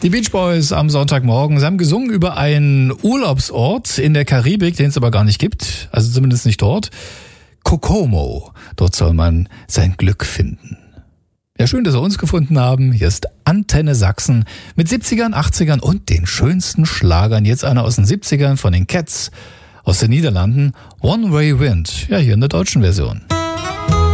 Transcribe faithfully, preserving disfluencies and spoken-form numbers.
Die Beach Boys am Sonntagmorgen. Sie haben gesungen über einen Urlaubsort in der Karibik, den es aber gar nicht gibt. Also zumindest nicht dort. Kokomo. Dort soll man sein Glück finden. Ja, schön, dass Sie uns gefunden haben. Hier ist Antenne Sachsen mit siebzigern, achtzigern und den schönsten Schlagern. Jetzt einer aus den siebzigern von den Cats aus den Niederlanden. One Way Wind. Ja, hier in der deutschen Version.